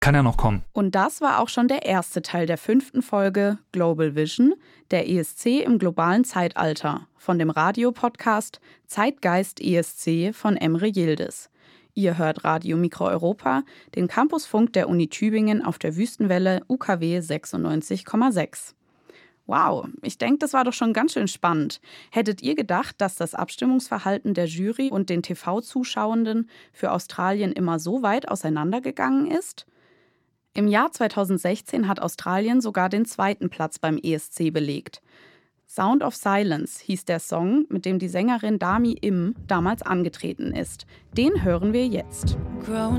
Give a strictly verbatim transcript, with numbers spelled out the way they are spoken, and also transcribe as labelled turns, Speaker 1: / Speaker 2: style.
Speaker 1: kann ja noch kommen.
Speaker 2: Und das war auch schon der erste Teil der fünften Folge Global Vision, der E S C im globalen Zeitalter, von dem Radiopodcast Zeitgeist E S C von Emre Yildiz. Ihr hört Radio Mikro Europa, den Campusfunk der Uni Tübingen auf der Wüstenwelle U K W sechsundneunzig Komma sechs. Wow, ich denke, das war doch schon ganz schön spannend. Hättet ihr gedacht, dass das Abstimmungsverhalten der Jury und den T V-Zuschauenden für Australien immer so weit auseinandergegangen ist? Im Jahr zweitausendsechzehn hat Australien sogar den zweiten Platz beim E S C belegt. Sound of Silence hieß der Song, mit dem die Sängerin Dami Im damals angetreten ist. Den hören wir jetzt.
Speaker 3: Growing